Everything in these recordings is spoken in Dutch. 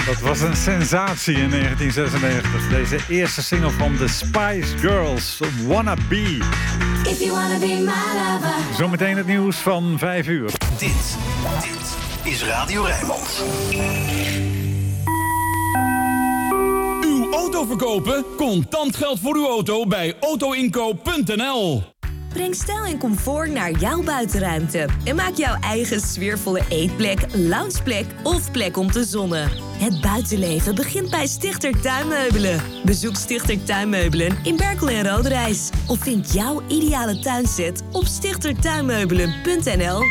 Dat was een sensatie in 1996. Deze eerste single van The Spice Girls, Wanna Be. If you wanna be my lover. Zometeen het nieuws van 5 uur. Dit is Radio Rijnmond. Uw auto verkopen? Contant geld voor uw auto bij autoinkoop.nl. Breng stijl en comfort naar jouw buitenruimte. En maak jouw eigen sfeervolle eetplek, loungeplek of plek om te zonnen. Het buitenleven begint bij Stichter Tuinmeubelen. Bezoek Stichter Tuinmeubelen in Berkel en Roderijs. Of vind jouw ideale tuinset op stichtertuinmeubelen.nl.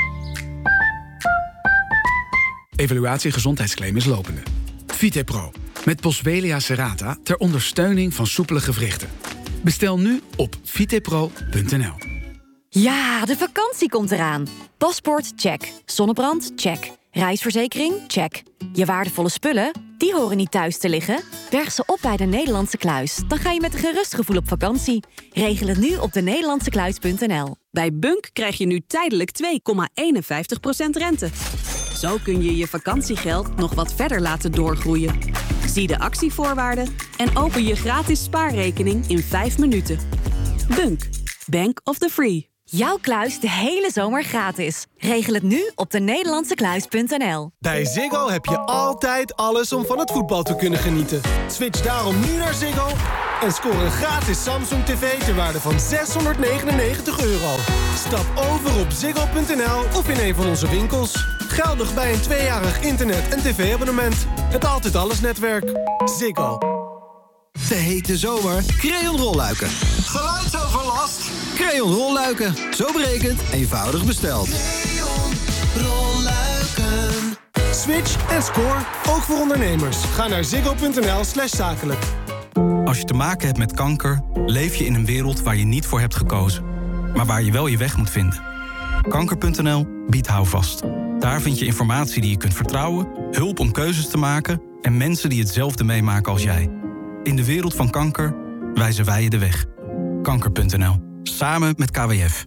Evaluatie gezondheidsclaim is lopende. VitePro. Met Boswellia serrata ter ondersteuning van soepele gewrichten. Bestel nu op vitepro.nl. Ja, de vakantie komt eraan. Paspoort, check. Zonnebrand, check. Reisverzekering, check. Je waardevolle spullen, die horen niet thuis te liggen. Berg ze op bij de Nederlandse Kluis. Dan ga je met een gerust gevoel op vakantie. Regel het nu op denederlandsekluis.nl. Bij Bunk krijg je nu tijdelijk 2,51% rente. Zo kun je je vakantiegeld nog wat verder laten doorgroeien. Zie de actievoorwaarden en open je gratis spaarrekening in 5 minuten. Bunk. Bank of the Free. Jouw kluis de hele zomer gratis. Regel het nu op denederlandsekluis.nl. Bij Ziggo heb je altijd alles om van het voetbal te kunnen genieten. Switch daarom nu naar Ziggo en score een gratis Samsung TV ter waarde van €699. Stap over op ziggo.nl of in een van onze winkels. Geldig bij een 2-jarig internet- en tv-abonnement. Het Altijd Alles netwerk. Ziggo. De hete zomer. Crayon rolluiken. Geluidsoverlast. Crayon rolluiken. Zo berekend, eenvoudig besteld. Crayon rolluiken. Switch en score, ook voor ondernemers. Ga naar ziggo.nl/zakelijk. Als je te maken hebt met kanker, leef je in een wereld waar je niet voor hebt gekozen. Maar waar je wel je weg moet vinden. Kanker.nl biedt houvast. Daar vind je informatie die je kunt vertrouwen, hulp om keuzes te maken en mensen die hetzelfde meemaken als jij. In de wereld van kanker wijzen wij je de weg. Kanker.nl. Samen met KWF.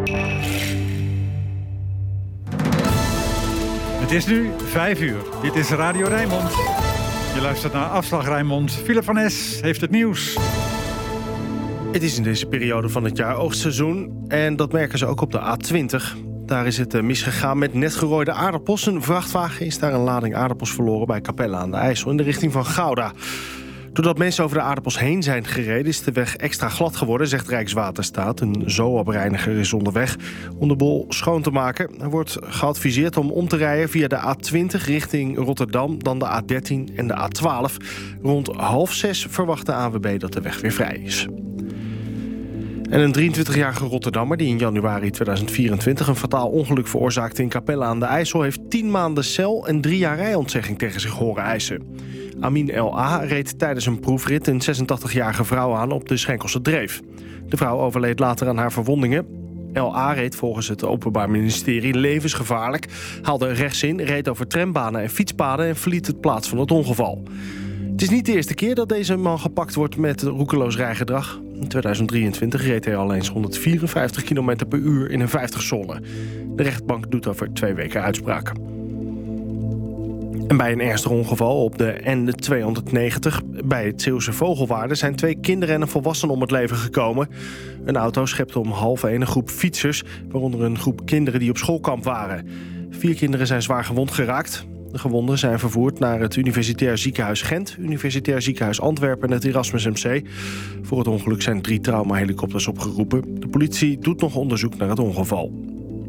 Het is nu 5 uur. Dit is Radio Rijnmond. Je luistert naar Afslag Rijnmond. Philip van Es heeft het nieuws. Het is in deze periode van het jaar oogstseizoen. En dat merken ze ook op de A20. Daar is het misgegaan met net gerooide aardappels. Een vrachtwagen is daar een lading aardappels verloren bij Capelle aan de IJssel in de richting van Gouda. Doordat mensen over de aardappels heen zijn gereden, is de weg extra glad geworden, zegt Rijkswaterstaat. Een ZOAP-reiniger is onderweg om de boel schoon te maken. Er wordt geadviseerd om te rijden via de A20 richting Rotterdam, dan de A13 en de A12. Rond 5:30 verwacht de ANWB dat de weg weer vrij is. En een 23-jarige Rotterdammer die in januari 2024 een fataal ongeluk veroorzaakte in Capelle aan de IJssel heeft 10 maanden cel en 3 jaar rijontzegging tegen zich horen eisen. Amin L.A. reed tijdens een proefrit een 86-jarige vrouw aan op de Schenkelse Dreef. De vrouw overleed later aan haar verwondingen. L.A. reed volgens het Openbaar Ministerie levensgevaarlijk, haalde rechts in, reed over trambanen en fietspaden en verliet het plaats van het ongeval. Het is niet de eerste keer dat deze man gepakt wordt met roekeloos rijgedrag. In 2023 reed hij al eens 154 km per uur in een 50-zone. De rechtbank doet over 2 weken uitspraak. En bij een ernstig ongeval op de N290 bij het Zeeuwse Vogelwaarde zijn 2 kinderen en een volwassene om het leven gekomen. Een auto schepte om 12:30 een groep fietsers, waaronder een groep kinderen die op schoolkamp waren. 4 kinderen zijn zwaar gewond geraakt. De gewonden zijn vervoerd naar het Universitair Ziekenhuis Gent, Universitair Ziekenhuis Antwerpen en het Erasmus MC. Voor het ongeluk zijn 3 traumahelikopters opgeroepen. De politie doet nog onderzoek naar het ongeval.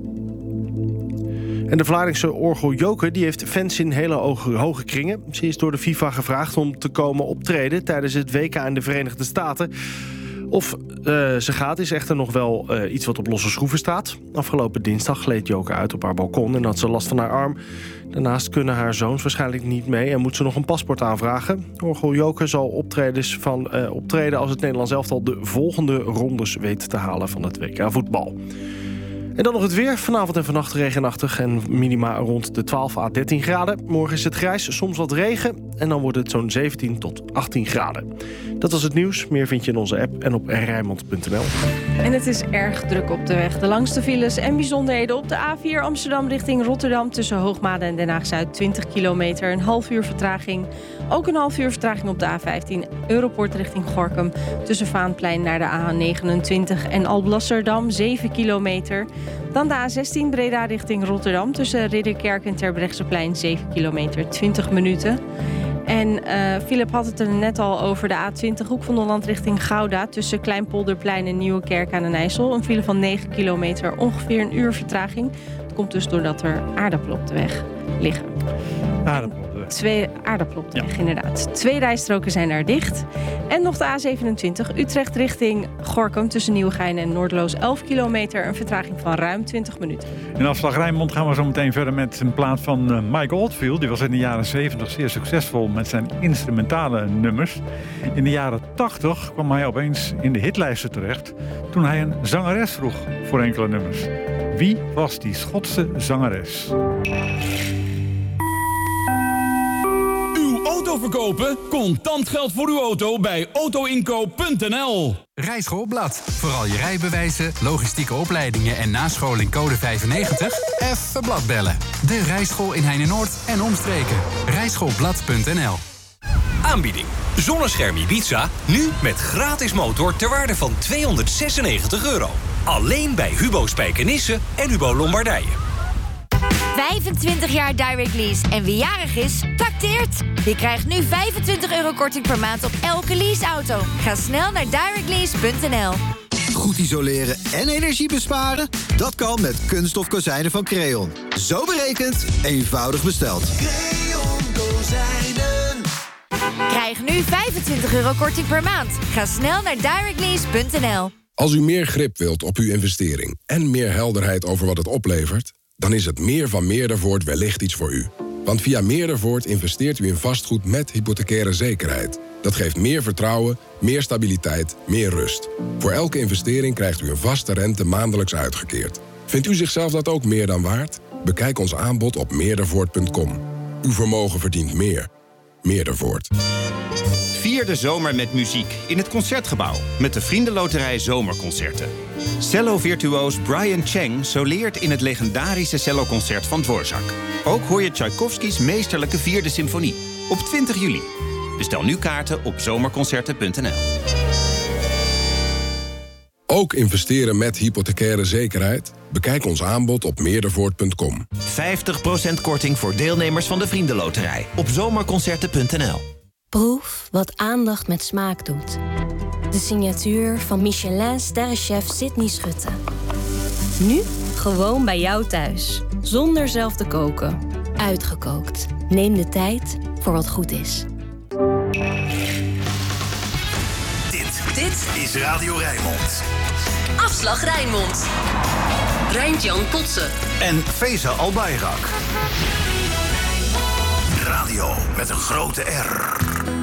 En de Vlaardingse orgel Joke die heeft fans in hele hoge kringen. Ze is door de FIFA gevraagd om te komen optreden tijdens het WK in de Verenigde Staten. Of ze gaat is echter nog wel iets wat op losse schroeven staat. Afgelopen dinsdag gleed Joke uit op haar balkon en had ze last van haar arm. Daarnaast kunnen haar zoons waarschijnlijk niet mee en moet ze nog een paspoort aanvragen. Orgel Joke zal optreden als het Nederlands elftal de volgende rondes weet te halen van het WK voetbal. En dan nog het weer. Vanavond en vannacht regenachtig en minima rond de 12 à 13 graden. Morgen is het grijs, soms wat regen. en dan wordt het zo'n 17 tot 18 graden. Dat was het nieuws. Meer vind je in onze app en op Rijnmond.nl. En het is erg druk op de weg. De langste files en bijzonderheden op de A4 Amsterdam richting Rotterdam... tussen Hoogmade en Den Haag-Zuid, 20 kilometer, een half uur vertraging. Ook een half uur vertraging op de A15 Europoort richting Gorinchem... tussen Vaanplein naar de A29 en Alblasserdam, 7 kilometer. Dan de A16 Breda richting Rotterdam... tussen Ridderkerk en Terbrechtseplein, 7 kilometer, 20 minuten... En Philip had het er net al over de A20 Hoek van Holland richting Gouda... tussen Kleinpolderplein en Nieuwekerk aan den IJssel. Een file van 9 kilometer, ongeveer een uur vertraging. Het komt dus doordat er aardappelen op de weg liggen. Aardappelen. Twee aardappelen op de weg, inderdaad. 2 rijstroken zijn daar dicht. En nog de A27 Utrecht richting Gorinchem... tussen Nieuwegein en Noordloos, 11 kilometer... een vertraging van ruim 20 minuten. In Afslag Rijnmond gaan we zo meteen verder met een plaat van Mike Oldfield. Die was in de jaren 70 zeer succesvol met zijn instrumentale nummers. In de jaren 80 kwam hij opeens in de hitlijsten terecht... toen hij een zangeres vroeg voor enkele nummers. Wie was die Schotse zangeres? Auto verkopen? Contant geld voor uw auto bij autoinkoop.nl. Rijschoolblad. Vooral je rijbewijzen, logistieke opleidingen en nascholing code 95? Even blad bellen. De rijschool in Heinenoord en omstreken. Rijschoolblad.nl. Aanbieding. Zonnescherm Ibiza, nu met gratis motor ter waarde van €296. Alleen bij Hubo Spijkenisse en Hubo Lombardije. 25 jaar Direct Lease en wie jarig is, trakteert. Je krijgt nu €25 korting per maand op elke leaseauto. Ga snel naar directlease.nl. Goed isoleren en energie besparen? Dat kan met kunststof kozijnen van Creon. Zo berekend, eenvoudig besteld. Creon Kozijnen. Krijg nu €25 korting per maand. Ga snel naar directlease.nl. Als u meer grip wilt op uw investering en meer helderheid over wat het oplevert... dan is het meer van Meerdervoort wellicht iets voor u. Want via Meerdervoort investeert u in vastgoed met hypothecaire zekerheid. Dat geeft meer vertrouwen, meer stabiliteit, meer rust. Voor elke investering krijgt u een vaste rente maandelijks uitgekeerd. Vindt u zichzelf dat ook meer dan waard? Bekijk ons aanbod op meerdervoort.com. Uw vermogen verdient meer. Meerdervoort. Vier de zomer met muziek in het Concertgebouw met de Vriendenloterij Zomerconcerten. Cello-virtuoos Brian Cheng soleert in het legendarische celloconcert van Dvorak. Ook hoor je Tchaikovskys meesterlijke 4e symfonie op 20 juli. Bestel nu kaarten op zomerconcerten.nl. Ook investeren met hypothecaire zekerheid? Bekijk ons aanbod op meerdervoort.com. 50% korting voor deelnemers van de Vriendenloterij op zomerconcerten.nl. Proef wat aandacht met smaak doet. De signatuur van Michelin-sterrenchef Sydney Schutte. Nu gewoon bij jou thuis. Zonder zelf te koken. Uitgekookt. Neem de tijd voor wat goed is. Dit is Radio Rijnmond. Afslag Rijnmond. Rijntjan Kotze. En Feza Albayrak. Radio met een grote R.